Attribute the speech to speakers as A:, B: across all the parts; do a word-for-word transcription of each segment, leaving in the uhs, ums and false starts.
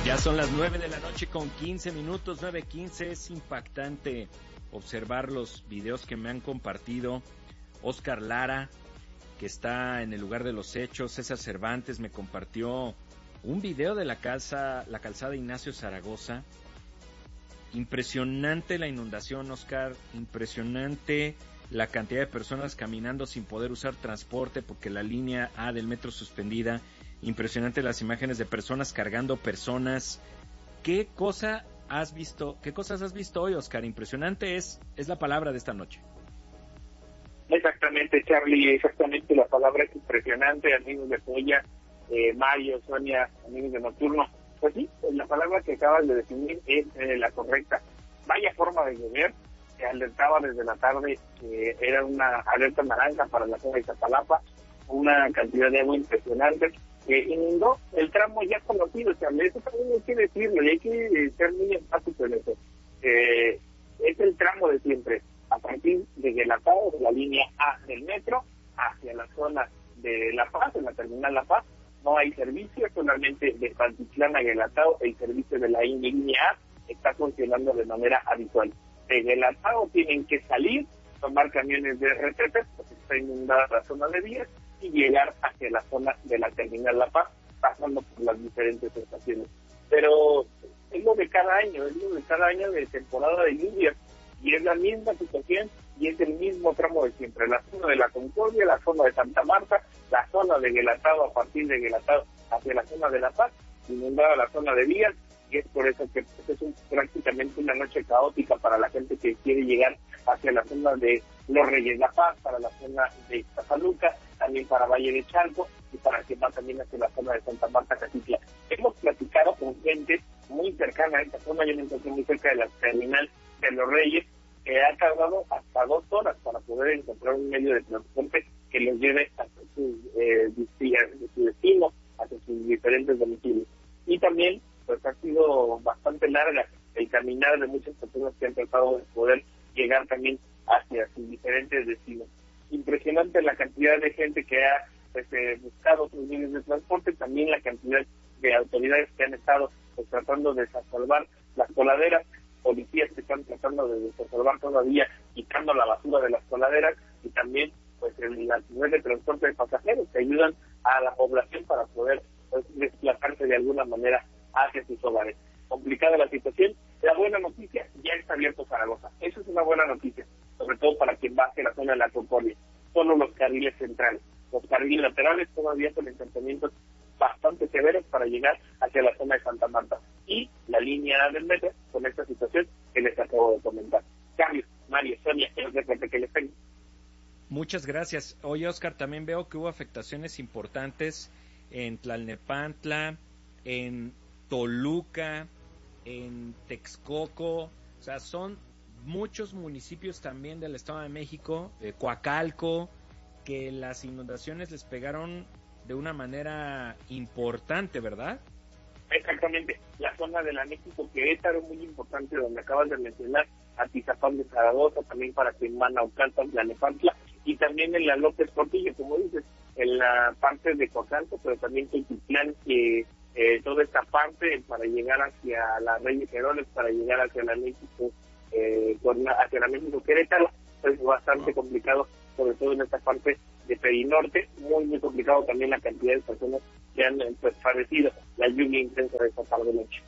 A: Ya son las nueve de la noche con quince minutos, nueve quince. Es impactante observar los videos que me han compartido Oscar Lara, que está en el lugar de los hechos. César Cervantes me compartió un video de la casa, la calzada Ignacio Zaragoza. Impresionante la inundación, Oscar, impresionante la cantidad de personas caminando sin poder usar transporte porque la línea A del metro suspendida. Impresionante las imágenes de personas cargando personas. ¿Qué cosa has visto? ¿Qué cosas has visto hoy, Oscar? Impresionante es es la palabra de esta noche.
B: Exactamente, Charlie, exactamente la palabra es impresionante, amigos de Polla, eh, Mario, Sonia, amigos de Nocturno. Pues sí, la palabra que acabas de definir es eh, la correcta. Vaya forma de llover, se alertaba desde la tarde que era una alerta naranja para la zona de Iztapalapa, una cantidad de agua impresionante que inundó el tramo ya conocido, Charlie. Eso también hay que decirlo y hay que ser muy empático en eso. Eh, es el tramo de siempre, a partir de Guelatao, de la línea A del metro, hacia la zona de La Paz, en la terminal La Paz. No hay servicio, solamente de Pantitlán a Guelatao, el servicio de la línea A está funcionando de manera habitual. De Guelatao tienen que salir, tomar camiones de R T P, porque está inundada la zona de vías, y llegar hacia la zona de la terminal La Paz, pasando por las diferentes estaciones. Pero es lo de cada año, es lo de cada año de temporada de lluvias, y es la misma situación, y es el mismo tramo de siempre, la zona de la Concordia, la zona de Santa Marta, la zona de Guelatao, a partir de Guelatao hacia la zona de La Paz, inundada la zona de vías, y es por eso que pues, es un, prácticamente una noche caótica para la gente que quiere llegar hacia la zona de Los Reyes La Paz, para la zona de Iztapaluca, también para Valle de Chalco, y para que va también hacia la zona de Santa Marta, Catitla. Hemos platicado con gente muy cercana a esta zona, yo me encontré muy cerca de la terminal de Los Reyes, que ha tardado hasta dos horas para poder encontrar un medio de transporte que los lleve hasta sus, eh, su destino, hacia sus diferentes domicilios. Y también, pues ha sido bastante larga el caminar de muchas personas que han tratado de poder llegar también hacia sus diferentes destinos. Impresionante la cantidad de gente que ha pues, eh, buscado otros medios de transporte, también la cantidad de autoridades que han estado pues, tratando de salvar las coladeras, policías que están tratando de desalvar todavía, quitando la basura de las coladeras, y también pues el, la red de transporte de pasajeros que ayudan a la población para poder pues, desplazarse de alguna manera hacia sus hogares. Complicada la situación. La buena noticia, ya está abierto Zaragoza. Eso es una buena noticia, sobre todo para quien va hacia la zona de la Concordia. Solo los carriles centrales. Los carriles laterales todavía son enfrentamientos bastante severos para llegar hacia la zona de Santa Marta. Y la línea A del metro con esta situación que les acabo de comentar. Carlos, Mario, Sonia, el reporte que les tengo.
A: Muchas gracias. Oye, Oscar, también veo que hubo afectaciones importantes en Tlalnepantla, en Toluca, en Texcoco. O sea, son muchos municipios también del Estado de México, eh, Coacalco, que las inundaciones les pegaron de una manera importante, ¿verdad?
B: Exactamente. La zona de la México Querétaro, muy importante, donde acabas de mencionar, Atizapán de Zaragoza, también para quien van a Ocalpan, Tlalnepantla, y también en la López Portillo, como dices, en la parte de Coacalco, pero también Tequitlán, que eh, toda esta parte para llegar hacia la Reyes Heroles, para llegar hacia la México, eh, hacia la México Querétaro, es bastante complicado, sobre todo en esta parte de Perinorte, muy muy complicado también la cantidad de personas que han pues, padecido la lluvia intensa de esta tarde noche.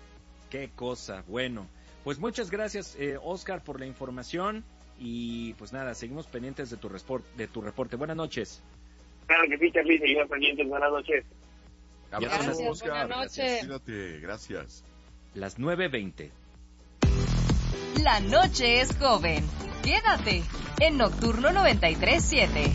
A: Qué cosa, bueno, pues muchas gracias eh, Oscar por la información y pues nada, seguimos pendientes de tu, resport, de tu reporte. Buenas noches.
B: Claro que sí, Charly, seguimos pendientes, buenas noches.
C: Abrazo,
D: Gracias,
C: Oscar.
D: buenas noches.
C: Cuídate, gracias.
A: Las nueve veinte.
E: La noche es joven. Quédate en Nocturno noventa y tres siete.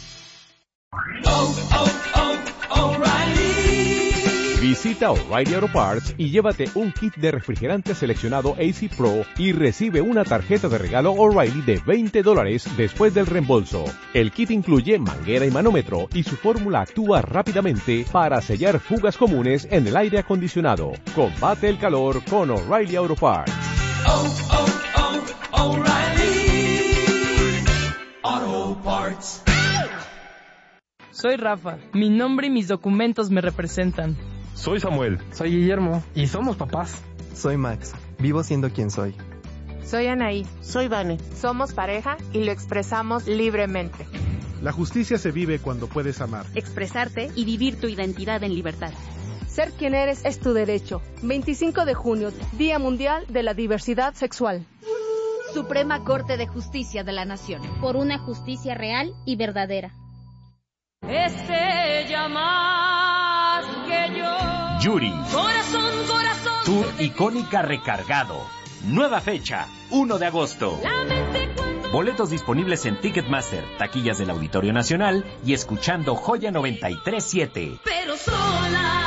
F: Oh, oh, oh, O'Reilly.
G: Visita O'Reilly Auto Parts y llévate un kit de refrigerante seleccionado A C Pro y recibe una tarjeta de regalo O'Reilly de veinte dólares después del reembolso. El kit incluye manguera y manómetro y su fórmula actúa rápidamente para sellar fugas comunes en el aire acondicionado. Combate el calor con O'Reilly Auto Parts.
F: Oh, oh, oh, O'Reilly Auto Parts.
H: Soy Rafa. Mi nombre y mis documentos me representan.
D: Soy Samuel.
H: Soy Guillermo. Y somos papás.
I: Soy Max. Vivo siendo quien soy.
J: Soy Anaí.
K: Soy Vane.
J: Somos pareja y lo expresamos libremente.
L: La justicia se vive cuando puedes amar,
M: expresarte y vivir tu identidad en libertad.
N: Ser quien eres es tu derecho. veinticinco de junio, Día Mundial de la Diversidad Sexual.
O: Suprema Corte de Justicia de la Nación.
P: Por una justicia real y verdadera.
Q: Es ella más que yo.
R: Yuri.
Q: Corazón, corazón.
R: Tour Icónica Recargado. Nueva fecha, uno de agosto. Boletos disponibles en Ticketmaster, taquillas del Auditorio Nacional y escuchando Joya noventa y tres siete.
Q: Pero sola.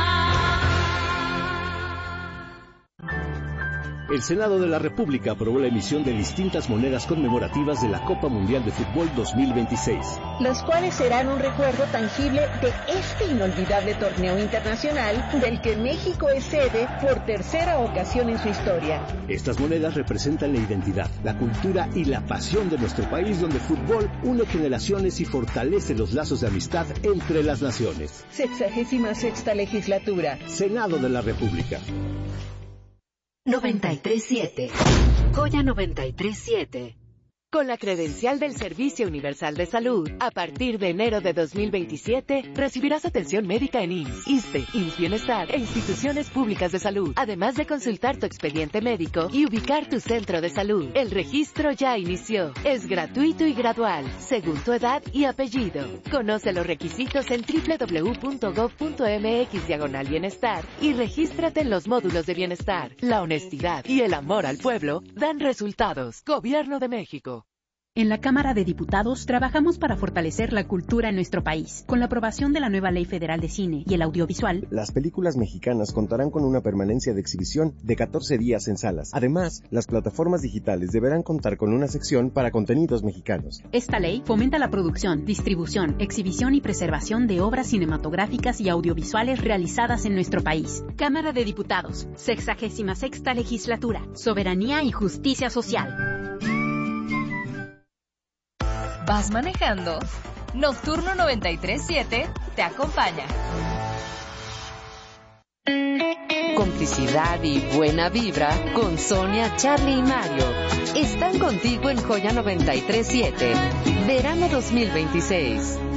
S: El Senado de la República aprobó la emisión de distintas monedas conmemorativas de la Copa Mundial de Fútbol dos mil veintiséis.
T: Las cuales serán un recuerdo tangible de este inolvidable torneo internacional del que México es sede por tercera ocasión en su historia.
S: Estas monedas representan la identidad, la cultura y la pasión de nuestro país, donde el fútbol une generaciones y fortalece los lazos de amistad entre las naciones.
T: Sexagésima sexta legislatura.
S: Senado de la República.
U: noventa y tres siete. Joya noventa y tres siete.
V: Con la credencial del Servicio Universal de Salud, a partir de enero de dos mil veintisiete, recibirás atención médica en I M S S, ISSSTE, I M S S Bienestar e instituciones públicas de salud, además de consultar tu expediente médico y ubicar tu centro de salud. El registro ya inició. Es gratuito y gradual, según tu edad y apellido. Conoce los requisitos en doble u doble u doble u punto gob punto eme equis diagonal bienestar y regístrate en los módulos de bienestar. La honestidad y el amor al pueblo dan resultados. Gobierno de México.
M: En la Cámara de Diputados trabajamos para fortalecer la cultura en nuestro país. Con la aprobación de la nueva Ley Federal de Cine y el Audiovisual,
W: las películas mexicanas contarán con una permanencia de exhibición de catorce días en salas. Además, las plataformas digitales deberán contar con una sección para contenidos mexicanos.
M: Esta ley fomenta la producción, distribución, exhibición y preservación de obras cinematográficas y audiovisuales realizadas en nuestro país. Cámara de Diputados, sexagésima sexta legislatura, soberanía y justicia social.
E: ¿Vas manejando? Nocturno noventa y tres siete te acompaña.
U: Complicidad y buena vibra con Sonia, Charlie y Mario. Están contigo en Joya noventa y tres siete. Verano dos mil veintiséis.